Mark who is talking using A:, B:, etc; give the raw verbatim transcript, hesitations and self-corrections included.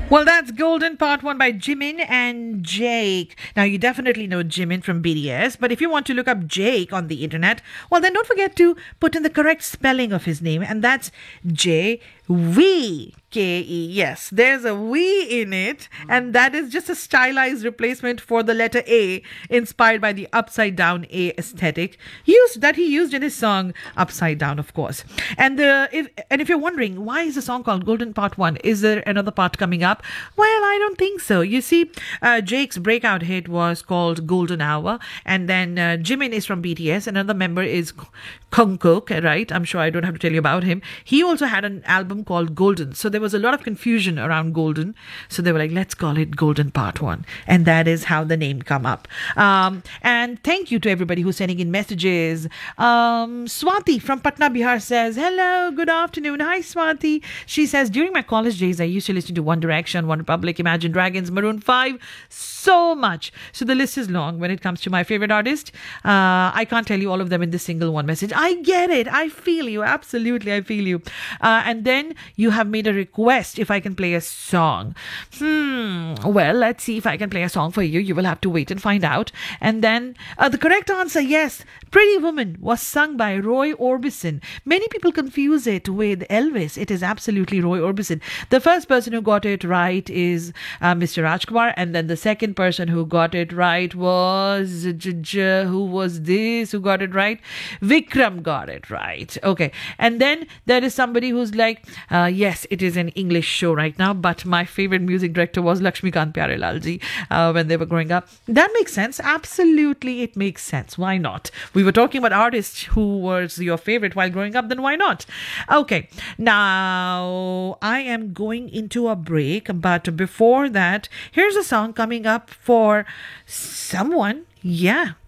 A: Well, that's Golden Part one by Jimin and Jake. Now, you definitely know Jimin from B T S, but if you want to look up Jake on the internet, well, then don't forget to put in the correct spelling of his name, and that's J V K E. Yes, there's a V in it, and that is just a stylized replacement for the letter A, inspired by the upside down A aesthetic used that he used in his song Upside Down, of course. And the if and if you're wondering why is the song called Golden Part one, is there another part coming up? Well, I don't think so. You see, uh, Jake's breakout hit was called Golden Hour, and then uh, Jimin is from B T S. Another member is Jungkook, right? I'm sure I don't have to tell you about him. He also had an album called Golden, so there was a lot of confusion around Golden. So they were like, let's call it Golden Part one, and that is how the name come up. Um, and thank you to everybody who's sending in messages. Um, Swati from Patna, Bihar says, hello, good afternoon. Hi, Swati. She says, during my college days, I used to listen to One Direction, One Republic, Imagine Dragons, Maroon five, so much. So the list is long when it comes to my favorite artist. Uh, I can't tell you all of them in this single one message. I get it. I feel you. Absolutely, I feel you. Uh, and then you have made a request if I can play a song. Hmm. Well, let's see if I can play a song for you. You will have to wait and find out. And then uh, the correct answer, yes, Pretty Woman was sung by Roy Orbison. Many people confuse it with Elvis. It is absolutely Roy Orbison. The first person who got it right is uh, Mister Rajkumar, and then the second person who got it right was j- j- who was this who got it right? Vikram got it right. Okay. And then there is somebody who's like, uh, yes, it is an English show right now, but my favorite music director was Lakshmikant Pyarelal uh, when they were growing up. That makes sense. Absolutely, it makes sense. Why not? We were talking about artists who was your favorite while growing up, then why not? Okay, now I am going into a break, but before that, here's a song coming up for someone. Yeah,